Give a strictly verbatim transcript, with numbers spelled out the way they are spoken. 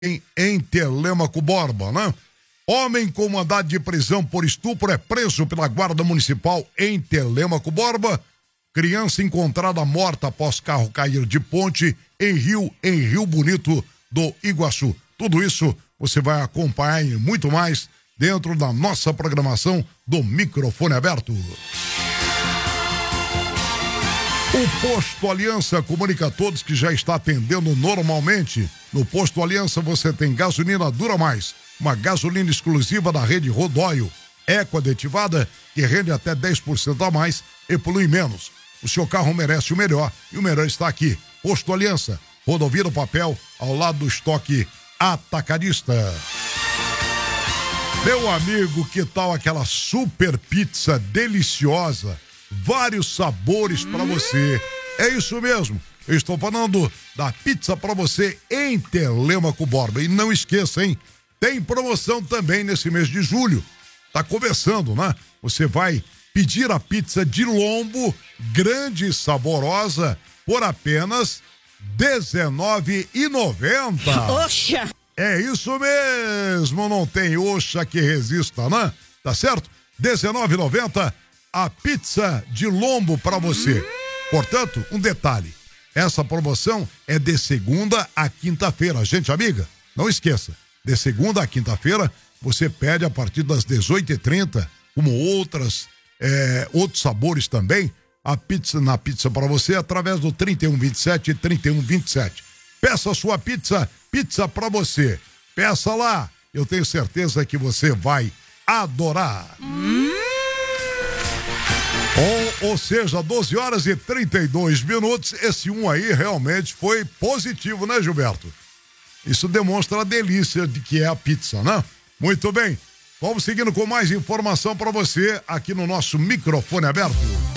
em, em Telêmaco Borba, né? Homem com mandado de prisão por estupro é preso pela Guarda Municipal em Telêmaco Borba. Criança encontrada morta após carro cair de ponte em Rio, em Rio Bonito do Iguaçu. Tudo isso você vai acompanhar e muito mais dentro da nossa programação do Microfone Aberto. O Posto Aliança comunica a todos que já está atendendo normalmente. No Posto Aliança você tem gasolina Dura Mais, uma gasolina exclusiva da rede Rodóio, eco-aditivada, que rende até dez por cento a mais e polui menos. O seu carro merece o melhor e o melhor está aqui. Posto Aliança, Rodovia do Papel, ao lado do estoque atacadista. Meu amigo, que tal aquela super pizza deliciosa? Vários sabores para você. É isso mesmo. Eu estou falando da pizza para você em Telêmaco Borba. E não esqueça, hein? Tem promoção também nesse mês de julho. Tá começando, né? Você vai pedir a pizza de lombo, grande e saborosa, por apenas dezenove reais e noventa centavos. Oxa! É isso mesmo, não tem oxa que resista, né? Tá certo? dezenove reais e noventa centavos a pizza de lombo para você. Portanto, um detalhe, essa promoção é de segunda a quinta-feira, gente amiga, não esqueça, de segunda a quinta-feira você pede a partir das dezoito e trinta, como outras, é, outros sabores também, a pizza na pizza para você através do trinta e um vinte e sete, trinta e um vinte e sete. Peça a sua pizza, pizza para você. Peça lá, eu tenho certeza que você vai adorar. Hum. Ou, ou seja, doze horas e trinta e dois minutos, esse um aí realmente foi positivo, né, Gilberto? Isso demonstra a delícia de que é a pizza, né? Muito bem, vamos seguindo com mais informação para você aqui no nosso Microfone Aberto.